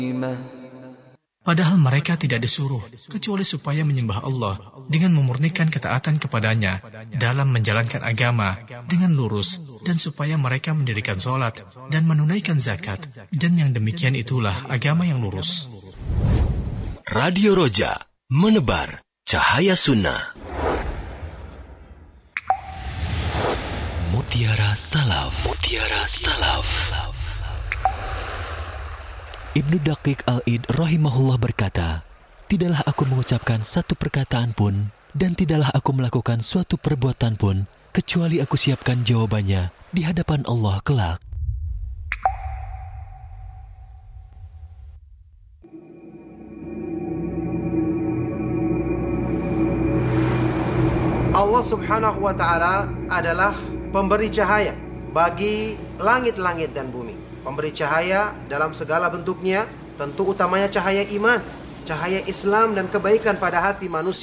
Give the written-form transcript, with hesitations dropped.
Padahal mereka tidak disuruh kecuali supaya menyembah Allah dengan memurnikan ketaatan kepadanya dalam menjalankan agama dengan lurus, dan supaya mereka mendirikan sholat dan menunaikan zakat, dan yang demikian itulah agama yang lurus. Radio Roja, menebar cahaya sunnah. Mutiara Salaf. Mutiara Salaf. Ibnu Daqiq Al-Id rahimahullah berkata, tidaklah aku mengucapkan satu perkataan pun dan tidaklah aku melakukan suatu perbuatan pun kecuali aku siapkan jawabannya di hadapan Allah kelak. Allah subhanahu wa ta'ala adalah pemberi cahaya bagi langit-langit dan bumi. Pemberi cahaya dalam segala bentuknya, tentu utamanya cahaya iman, cahaya Islam dan kebaikan pada hati manusia.